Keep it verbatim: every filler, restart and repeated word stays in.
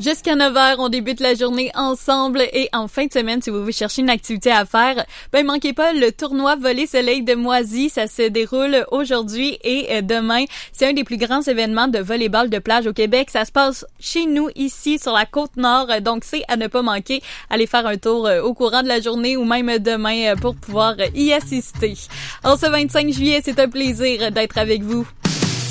Jusqu'à neuf heures, on débute la journée ensemble et en fin de semaine, si vous voulez chercher une activité à faire, ben manquez pas le tournoi Volley Soleil de Moisy. Ça se déroule aujourd'hui et demain. C'est un des plus grands événements de volleyball de plage au Québec. Ça se passe chez nous, ici, sur la Côte-Nord. Donc, c'est à ne pas manquer. Allez faire un tour au courant de la journée ou même demain pour pouvoir y assister. En ce vingt-cinq juillet, c'est un plaisir d'être avec vous.